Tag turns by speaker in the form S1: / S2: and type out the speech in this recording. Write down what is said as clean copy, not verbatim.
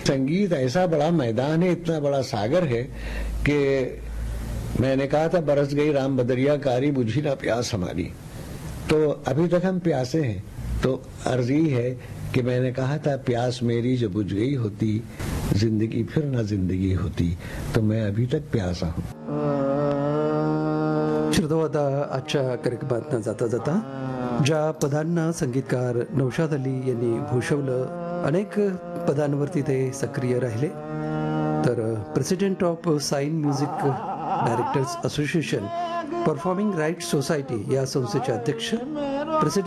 S1: संगीत ऐसा बड़ा मैदान है, इतना बड़ा सागर है कि मैंने कहा था बरस गई राम बदरिया कारी बुझी ना प्यास हमारी, तो अभी तक हम प्यासे हैं। तो अर्जी है कि मैंने कहा था प्यास मेरी जो बुझ गई होती जिंदगी फिर ना जिंदगी होती, तो मैं अभी तक प्यासा हूँ।
S2: श्रोतो, आता आजच्या कार्यक्रमात जाता जाता ज्या पदांना संगीतकार नौशाद अली यांनी भूषवलं, अनेक पदांवरती ते सक्रिय राहिले, तर president of sine music directors association performing rights society या संस्थेचे अध्यक्ष, प्रेसिडेंट